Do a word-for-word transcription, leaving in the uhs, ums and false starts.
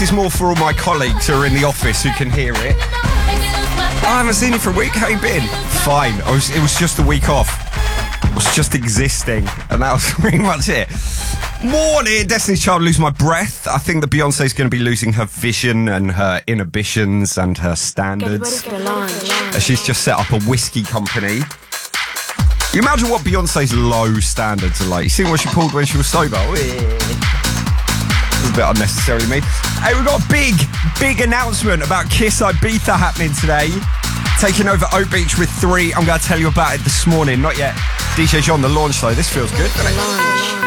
is more for all my colleagues who are in the office who can hear it. I haven't seen you for a week. How you been? Fine. I was, it was just a week off. I was just existing, and that was pretty much it. Morning, Destiny's Child, lose my breath. I think that Beyonce's going to be losing her vision and her inhibitions and her standards. She's just set up a whiskey company. You imagine what Beyonce's low standards are like. You see what she pulled when she was sober? It's a bit unnecessarily me. Hey, we've got a big, big announcement about Kiss Ibiza happening today. Taking over Oak Beach with three. I'm going to tell you about it this morning. Not yet. D J John, the launch though. This feels good, doesn't it?